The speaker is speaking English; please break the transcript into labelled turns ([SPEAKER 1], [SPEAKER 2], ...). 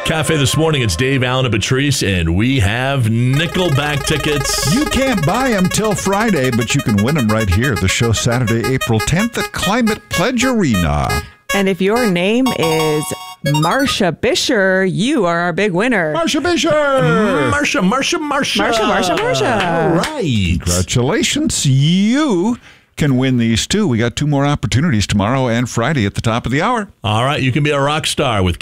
[SPEAKER 1] Cafe this morning, it's Dave, Allen, and Patrice, and we have Nickelback tickets.
[SPEAKER 2] You can't buy them till Friday, but you can win them right here. The show Saturday, April 10th at Climate Pledge Arena.
[SPEAKER 3] And if your name is Marsha Bisher, you are our big winner.
[SPEAKER 2] Marsha Bisher!
[SPEAKER 1] Marsha. All right.
[SPEAKER 2] Congratulations. You can win these too. We got 2 more opportunities tomorrow and Friday at the top of the hour.
[SPEAKER 1] All right, you can be a rock star with